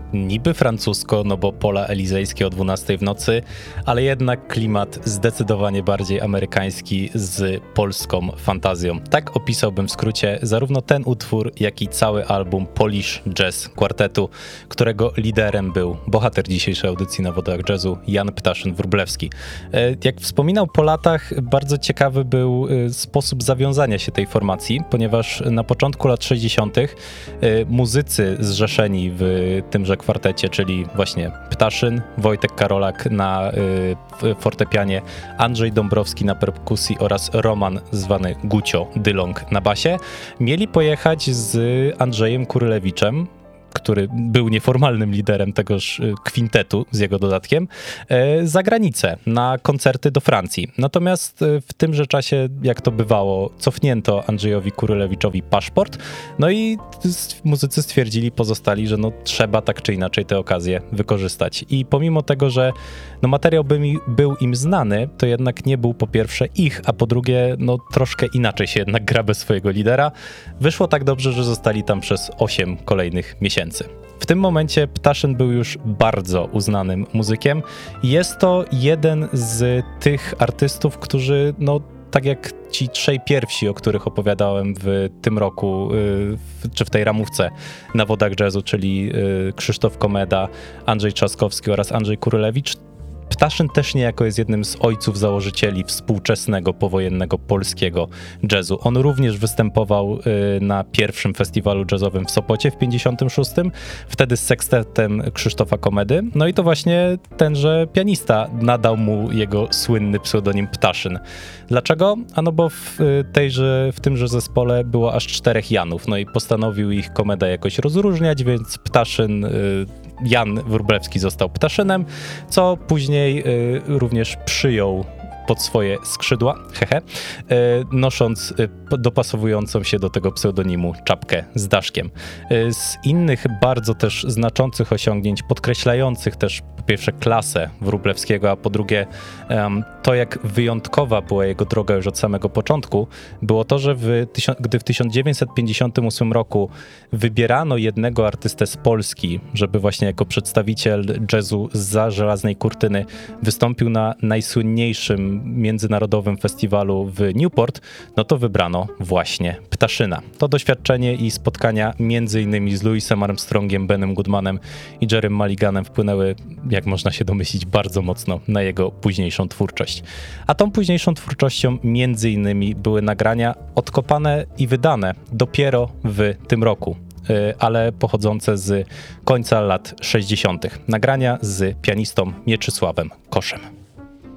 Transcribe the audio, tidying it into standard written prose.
niby francusko, no bo pola elizejskie o 12 w nocy, ale jednak klimat zdecydowanie bardziej amerykański z polską fantazją. Tak opisałbym w skrócie zarówno ten utwór, jak i cały album Polish Jazz Quartetu, którego liderem był bohater dzisiejszej audycji na Wodach Jazzu, Jan Ptaszyn-Wróblewski. Jak wspominał po latach, bardzo ciekawy był sposób zawiązania się tej formacji, ponieważ na początku lat 60. muzycy zrzeszeni w tymże kwartecie, czyli właśnie Ptaszyn, Wojtek Karolak na fortepianie, Andrzej Dąbrowski na perkusji oraz Roman zwany Gucio Dylong na basie, mieli pojechać z Andrzejem Kurylewiczem, który był nieformalnym liderem tegoż kwintetu z jego dodatkiem, za granicę na koncerty do Francji. Natomiast w tymże czasie, jak to bywało, cofnięto Andrzejowi Kurylewiczowi paszport, no i muzycy stwierdzili, pozostali, że no trzeba tak czy inaczej tę okazję wykorzystać. I pomimo tego, że no materiał był im znany, to jednak nie był po pierwsze ich, a po drugie no troszkę inaczej się jednak gra bez swojego lidera. Wyszło tak dobrze, że zostali tam przez 8 kolejnych miesięcy. W tym momencie Ptaszyn był już bardzo uznanym muzykiem. Jest to jeden z tych artystów, którzy no tak jak ci trzej pierwsi, o których opowiadałem w tym roku, czy w tej ramówce na Wodach Jazzu, czyli Krzysztof Komeda, Andrzej Trzaskowski oraz Andrzej Kurylewicz, Ptaszyn też niejako jest jednym z ojców założycieli współczesnego, powojennego polskiego jazzu. On również występował na pierwszym festiwalu jazzowym w Sopocie w 56, wtedy z sekstetem Krzysztofa Komedy. No i to właśnie tenże pianista nadał mu jego słynny pseudonim Ptaszyn. Dlaczego? Ano bo w tymże zespole było aż 4 Janów, no i postanowił ich Komeda jakoś rozróżniać, więc Ptaszyn, Jan Wróblewski został Ptaszynem, co później również przyjął pod swoje skrzydła, nosząc dopasowującą się do tego pseudonimu czapkę z daszkiem. Z innych bardzo też znaczących osiągnięć, podkreślających też po pierwsze klasę Wróblewskiego, a po drugie to, jak wyjątkowa była jego droga już od samego początku, było to, że gdy w 1958 roku wybierano jednego artystę z Polski, żeby właśnie jako przedstawiciel jazzu zza żelaznej kurtyny wystąpił na najsłynniejszym międzynarodowym festiwalu w Newport, no to wybrano właśnie Ptaszyna. To doświadczenie i spotkania między innymi z Louisem Armstrongiem, Benem Goodmanem i Jerrym Mulliganem wpłynęły, jak można się domyślić, bardzo mocno na jego późniejszą twórczość. A tą późniejszą twórczością między innymi były nagrania odkopane i wydane dopiero w tym roku, ale pochodzące z końca lat 60. Nagrania z pianistą Mieczysławem Koszem.